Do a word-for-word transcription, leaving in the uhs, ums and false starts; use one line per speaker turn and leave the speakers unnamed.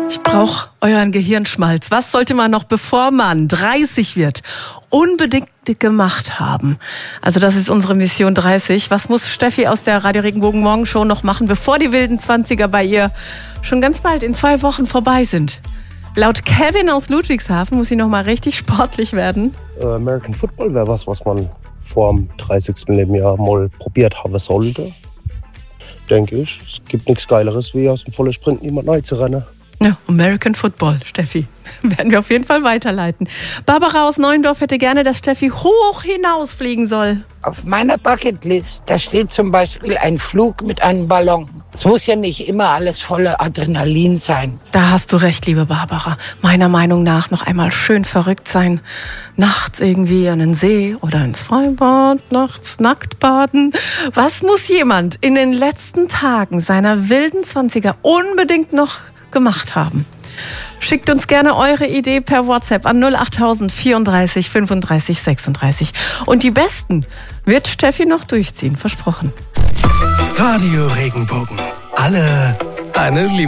Ich brauche euren Gehirnschmalz. Was sollte man noch, bevor man dreißig wird, unbedingt gemacht haben? Also das ist unsere Mission dreißig. Was muss Steffi aus der Radio Regenbogen Morgenshow noch machen, bevor die wilden Zwanziger bei ihr schon ganz bald in zwei Wochen vorbei sind? Laut Kevin aus Ludwigshafen muss sie noch mal richtig sportlich werden.
American Football wäre was, was man vor dem dreißigsten Lebensjahr mal probiert haben sollte. Denke ich. Es gibt nichts Geileres, wie aus dem vollen Sprint niemand reinzurennen.
Ja, American Football, Steffi. Werden wir auf jeden Fall weiterleiten. Barbara aus Neuendorf hätte gerne, dass Steffi hoch hinausfliegen soll.
Auf meiner Bucketlist, da steht zum Beispiel ein Flug mit einem Ballon. Es muss ja nicht immer alles voller Adrenalin sein.
Da hast du recht, liebe Barbara. Meiner Meinung nach noch einmal schön verrückt sein. Nachts irgendwie an den See oder ins Freibad, nachts nackt baden. Was muss jemand in den letzten Tagen seiner wilden Zwanziger unbedingt noch gemacht haben? Schickt uns gerne eure Idee per WhatsApp an null achttausend vierunddreißig fünfunddreißig sechsunddreißig. Und die besten wird Steffi noch durchziehen, versprochen.
Radio Regenbogen. Alle deine Liebsten.